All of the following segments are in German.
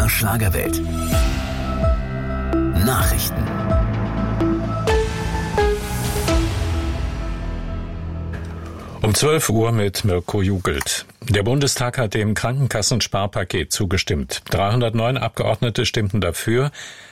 MDR Schlagerwelt. Nachrichten. Um 12 Uhr mit Mirko Jugelt. Der Bundestag hat dem Krankenkassensparpaket zugestimmt. 309 Abgeordnete stimmten dafür,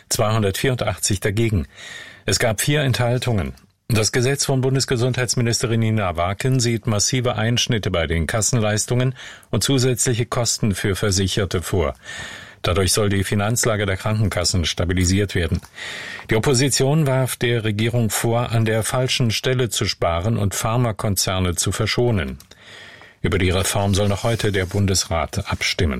284 dagegen. Es gab 4 Enthaltungen. Das Gesetz von Bundesgesundheitsministerin Nina Waken sieht massive Einschnitte bei den Kassenleistungen und zusätzliche Kosten für Versicherte vor. Dadurch soll die Finanzlage der Krankenkassen stabilisiert werden. Die Opposition warf der Regierung vor, an der falschen Stelle zu sparen und Pharmakonzerne zu verschonen. Über die Reform soll noch heute der Bundesrat abstimmen.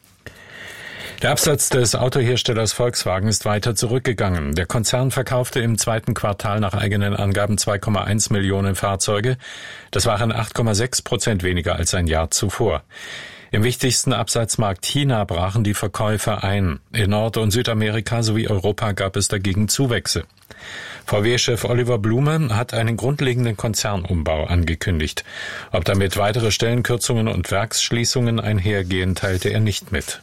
Der Absatz des Autoherstellers Volkswagen ist weiter zurückgegangen. Der Konzern verkaufte im zweiten Quartal nach eigenen Angaben 2,1 Millionen Fahrzeuge. Das waren 8,6% weniger als ein Jahr zuvor. Im wichtigsten Absatzmarkt China brachen die Verkäufe ein. In Nord- und Südamerika sowie Europa gab es dagegen Zuwächse. VW-Chef Oliver Blume hat einen grundlegenden Konzernumbau angekündigt. Ob damit weitere Stellenkürzungen und Werksschließungen einhergehen, teilte er nicht mit.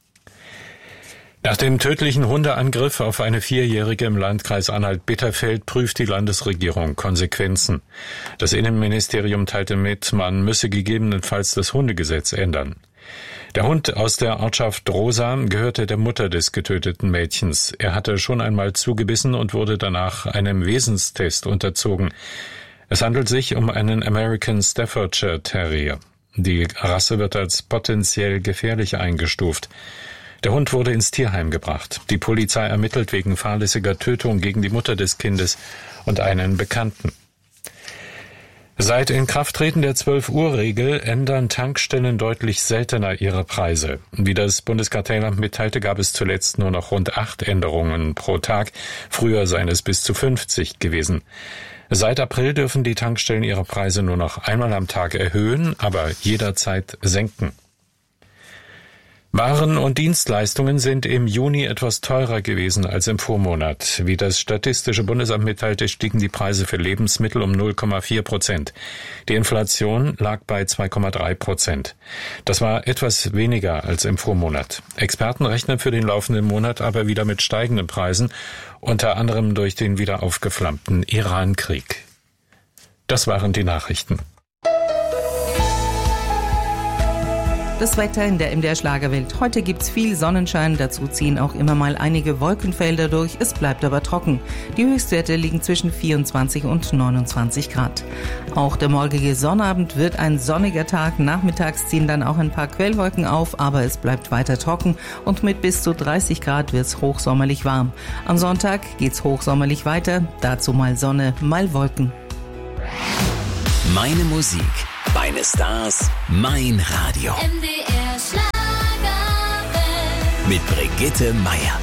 Nach dem tödlichen Hundeangriff auf eine 4-Jährige im Landkreis Anhalt-Bitterfeld prüft die Landesregierung Konsequenzen. Das Innenministerium teilte mit, man müsse gegebenenfalls das Hundegesetz ändern. Der Hund aus der Ortschaft Rosa gehörte der Mutter des getöteten Mädchens. Er hatte schon einmal zugebissen und wurde danach einem Wesenstest unterzogen. Es handelt sich um einen American Staffordshire Terrier. Die Rasse wird als potenziell gefährlich eingestuft. Der Hund wurde ins Tierheim gebracht. Die Polizei ermittelt wegen fahrlässiger Tötung gegen die Mutter des Kindes und einen Bekannten. Seit Inkrafttreten der 12-Uhr-Regel ändern Tankstellen deutlich seltener ihre Preise. Wie das Bundeskartellamt mitteilte, gab es zuletzt nur noch rund 8 Änderungen pro Tag. Früher seien es bis zu 50 gewesen. Seit April dürfen die Tankstellen ihre Preise nur noch einmal am Tag erhöhen, aber jederzeit senken. Waren und Dienstleistungen sind im Juni etwas teurer gewesen als im Vormonat. Wie das Statistische Bundesamt mitteilte, stiegen die Preise für Lebensmittel um 0,4%. Die Inflation lag bei 2,3%. Das war etwas weniger als im Vormonat. Experten rechnen für den laufenden Monat aber wieder mit steigenden Preisen, unter anderem durch den wieder aufgeflammten Iran-Krieg. Das waren die Nachrichten. Das Wetter in der MDR Schlagerwelt. Heute gibt's viel Sonnenschein, dazu ziehen auch immer mal einige Wolkenfelder durch. Es bleibt aber trocken. Die Höchstwerte liegen zwischen 24 und 29 Grad. Auch der morgige Sonnabend wird ein sonniger Tag. Nachmittags ziehen dann auch ein paar Quellwolken auf, aber es bleibt weiter trocken und mit bis zu 30 Grad wird's hochsommerlich warm. Am Sonntag geht's hochsommerlich weiter, dazu mal Sonne, mal Wolken. Meine Musik, meine Stars, mein Radio. MDR Schlagerwelt. Mit Brigitte Meier.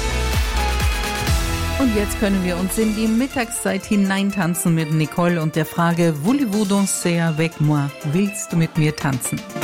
Und jetzt können wir uns in die Mittagszeit hineintanzen mit Nicole und der Frage, Voulez-vous danser avec moi? Willst du mit mir tanzen?